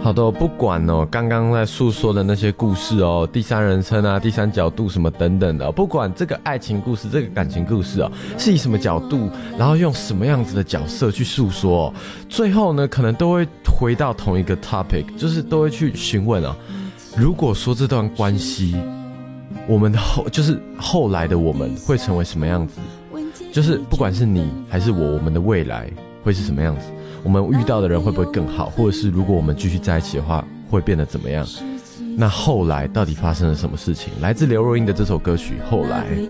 好的，不管刚刚在诉说的那些故事第三人称啊、第三角度什么等等的，不管这个爱情故事、这个感情故事是以什么角度，然后用什么样子的角色去诉说最后呢，可能都会回到同一个 topic， 就是都会去询问如果说这段关系，我们的后来的我们会成为什么样子？就是不管是你还是我们的未来会是什么样子？我们遇到的人会不会更好？或者是如果我们继续在一起的话，会变得怎么样？那后来到底发生了什么事情？来自刘若英的这首歌曲《后来》。